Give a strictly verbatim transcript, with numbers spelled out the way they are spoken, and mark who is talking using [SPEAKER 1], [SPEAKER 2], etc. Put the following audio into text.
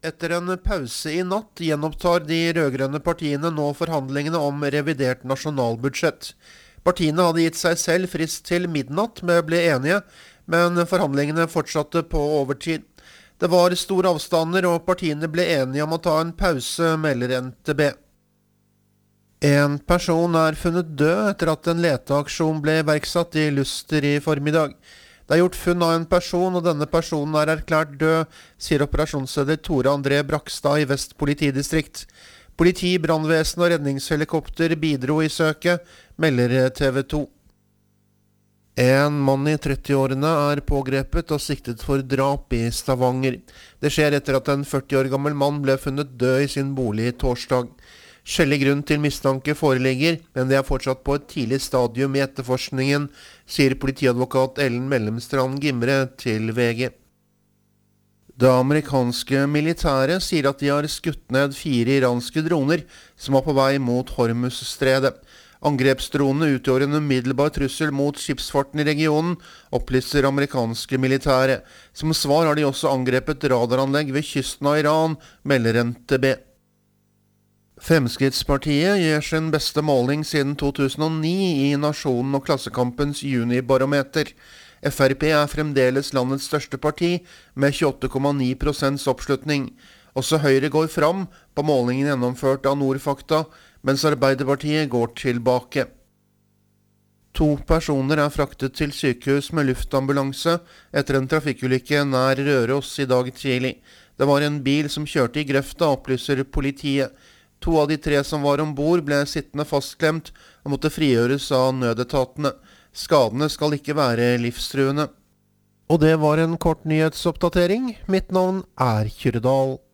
[SPEAKER 1] Etter en pause i natt gjenopptar de rød-grønne partiene nå forhandlingene om revidert nasjonalbudsjett. Partiene hadde gitt seg selv frist til midnatt med å bli enige, men forhandlingene fortsatte på overtid. Det var store avstander, og partiene ble enige om å ta en pause, melder N T B. En person er funnet død etter at en leteaksjon ble iverksatt i Luster i formiddag. Det er gjort funn av en person, og denne personen er erklært død, sier operasjonsleder Tore André Brakstad i Vest politidistrikt. Politi, brannvesen og redningshelikopter bidro i søket, melder T V to. En mann i trettiårene er pågrepet og siktet for drap i Stavanger. Det skjer etter at en førti år gammel mann ble funnet død i sin bolig torsdag. Skjellig grunn til mistanke foreligger, men det er fortsatt på et tidlig stadium i etterforskningen, sier politiadvokat Ellen Mellemstrand Gimre til V G. Det amerikanske militæret sier at de har skutt ned fire iranske droner som var på vei mot Hormuzstredet. Angrepsdronene utgjør en umiddelbar trussel mot skipsfarten i regionen, opplyser amerikanske militære. Som svar har de også angrepet radaranlegg ved kysten av Iran, melder N T B. Fremskrittspartiet gjør sin beste måling siden to tusen og ni i Nasjonen og Klassekampens junibarometer. F R P er fremdeles landets største parti, med tjueåtte komma ni prosent oppslutning. Også Høyre går fram på målingen gjennomført av Nordfakta, mens Arbeiderpartiet går tilbake. To personer er fraktet til sykehus med luftambulanse etter en trafikkulykke nær Røros i dag tidlig. Det var en bil som kjørte i grøfta, opplyser politiet. To av de tre som var ombord ble sittende fastklemt og måtte frigjøres av nødetatene. Skadene skal ikke være livstruende. Og det var en kort nyhetsoppdatering. Mitt navn er Kyrre Dahl.